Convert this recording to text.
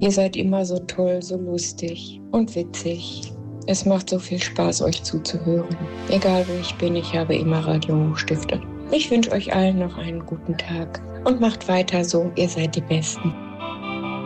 Ihr seid immer so toll, so lustig und witzig. Es macht so viel Spaß, euch zuzuhören. Egal wo ich bin, ich habe immer Radio Hochstifte. Ich wünsche euch allen noch einen guten Tag und macht weiter so, ihr seid die Besten.